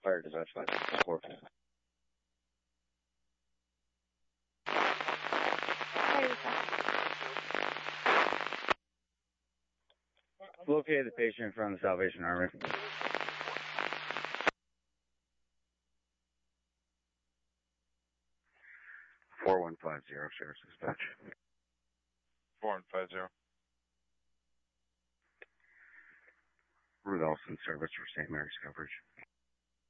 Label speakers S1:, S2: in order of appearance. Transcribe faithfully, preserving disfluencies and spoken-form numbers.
S1: Fire dispatch five four. Located the patient from the Salvation Army. four one five zero, Sheriff's Dispatch.
S2: four one five zero.
S1: Ruth Olson, service for Saint Mary's coverage.